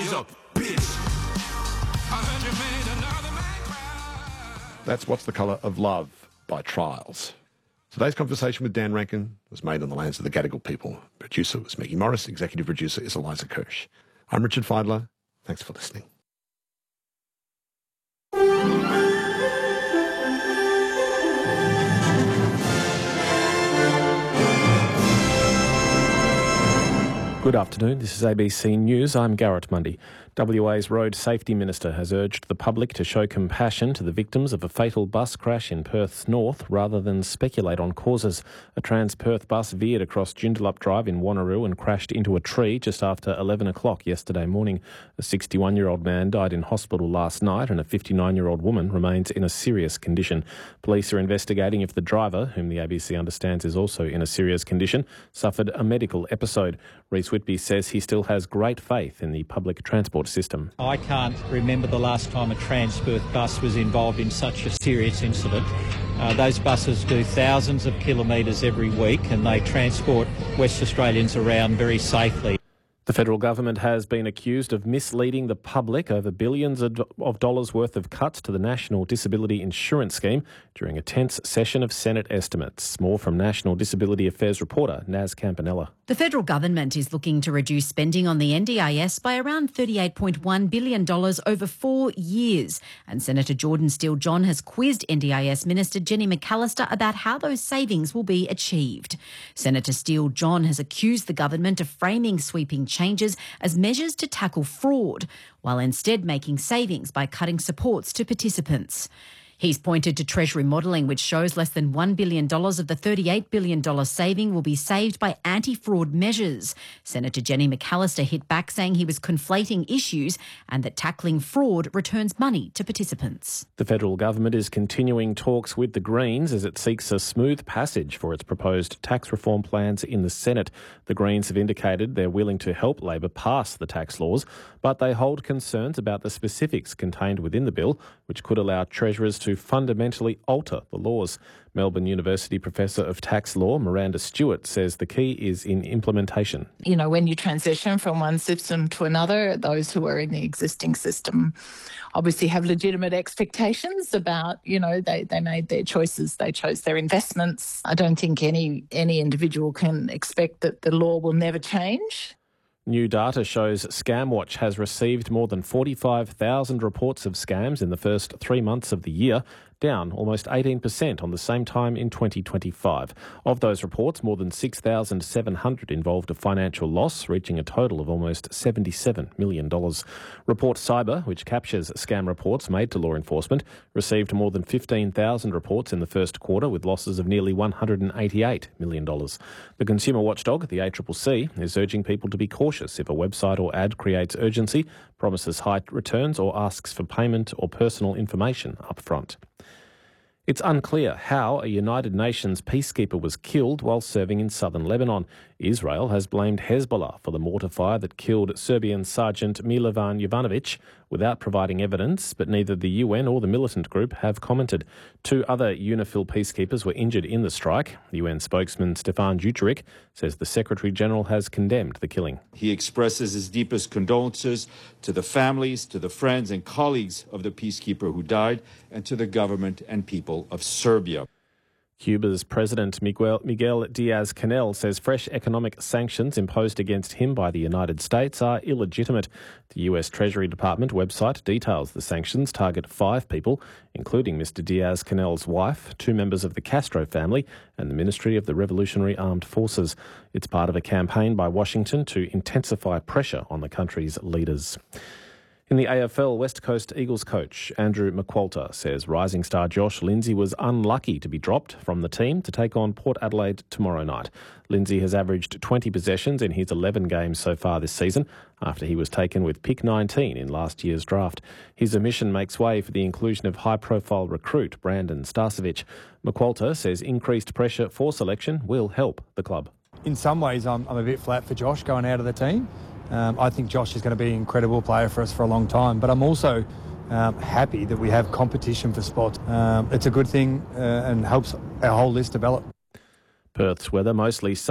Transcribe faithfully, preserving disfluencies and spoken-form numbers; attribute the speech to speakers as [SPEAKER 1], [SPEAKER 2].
[SPEAKER 1] hands up, bitch. I heard you made another man cry.
[SPEAKER 2] That's What's the Colour of Love by Trials. Today's conversation with Dan Rankin was made on the lands of the Gadigal people. Producer was Maggie Morris. Executive producer is Eliza Kirsch. I'm Richard Feidler. Thanks for listening.
[SPEAKER 3] Good afternoon, this is A B C News. I'm Garrett Mundy. W A's Road Safety Minister has urged the public to show compassion to the victims of a fatal bus crash in Perth's north rather than speculate on causes. A Trans-Perth bus veered across Joondalup Drive in Wanneroo and crashed into a tree just after eleven o'clock yesterday morning. A sixty-one-year-old man died in hospital last night and a fifty-nine-year-old woman remains in a serious condition. Police are investigating if the driver, whom the A B C understands is also in a serious condition, suffered a medical episode. Rhys Whitby says he still has great faith in the public transport system.
[SPEAKER 4] I can't remember the last time a Trans-Perth bus was involved in such a serious incident. Uh, those buses do thousands of kilometres every week and they transport West Australians around very safely.
[SPEAKER 3] The federal government has been accused of misleading the public over billions of dollars worth of cuts to the National Disability Insurance Scheme during a tense session of Senate estimates. More from National Disability Affairs reporter Naz Campanella.
[SPEAKER 5] The federal government is looking to reduce spending on the N D I S by around thirty-eight point one billion dollars over four years. And Senator Jordan Steele-John has quizzed N D I S Minister Jenny McAllister about how those savings will be achieved. Senator Steele-John has accused the government of framing sweeping changes as measures to tackle fraud, while instead making savings by cutting supports to participants. He's pointed to Treasury modelling, which shows less than one billion dollars of the thirty-eight billion dollars saving will be saved by anti-fraud measures. Senator Jenny McAllister hit back, saying he was conflating issues and that tackling fraud returns money to participants.
[SPEAKER 3] The federal government is continuing talks with the Greens as it seeks a smooth passage for its proposed tax reform plans in the Senate. The Greens have indicated they're willing to help Labor pass the tax laws, but they hold concerns about the specifics contained within the bill, which could allow treasurers to fundamentally alter the laws. Melbourne University Professor of Tax Law, Miranda Stewart, says the key is in implementation.
[SPEAKER 6] You know, when you transition from one system to another, those who are in the existing system obviously have legitimate expectations about, you know, they, they made their choices, they chose their investments. I don't think any any individual can expect that the law will never change.
[SPEAKER 3] New data shows ScamWatch has received more than forty-five thousand reports of scams in the first three months of the year, down almost eighteen percent on the same time in twenty twenty-five. Of those reports, more than six thousand seven hundred involved a financial loss, reaching a total of almost seventy-seven million dollars. Report Cyber, which captures scam reports made to law enforcement, received more than fifteen thousand reports in the first quarter, with losses of nearly one hundred eighty-eight million dollars. The consumer watchdog, the A C C C, is urging people to be cautious if a website or ad creates urgency, promises high returns or asks for payment or personal information up front. It's unclear how a United Nations peacekeeper was killed while serving in southern Lebanon. Israel has blamed Hezbollah for the mortar fire that killed Serbian Sergeant Milovan Jovanovic without providing evidence, but neither the U N or the militant group have commented. Two other UNIFIL peacekeepers were injured in the strike. U N spokesman Stefan Dujarric says the Secretary-General has condemned the killing.
[SPEAKER 7] He expresses his deepest condolences to the families, to the friends and colleagues of the peacekeeper who died, and to the government and people of Serbia.
[SPEAKER 3] Cuba's President Miguel, Miguel Diaz-Canel says fresh economic sanctions imposed against him by the United States are illegitimate. The U S Treasury Department website details the sanctions target five people, including Mister Diaz-Canel's wife, two members of the Castro family, and the Ministry of the Revolutionary Armed Forces. It's part of a campaign by Washington to intensify pressure on the country's leaders. In the A F L, West Coast Eagles coach Andrew McQualter says rising star Josh Lindsay was unlucky to be dropped from the team to take on Port Adelaide tomorrow night. Lindsay has averaged twenty possessions in his eleven games so far this season after he was taken with pick nineteen in last year's draft. His omission makes way for the inclusion of high-profile recruit Brandon Starcevic. McQualter says increased pressure for selection will help the club.
[SPEAKER 8] In some ways, I'm, I'm a bit flat for Josh going out of the team. Um, I think Josh is going to be an incredible player for us for a long time, but I'm also um, happy that we have competition for spots. Um, it's a good thing uh, and helps our whole list develop.
[SPEAKER 3] Perth's weather mostly sunny.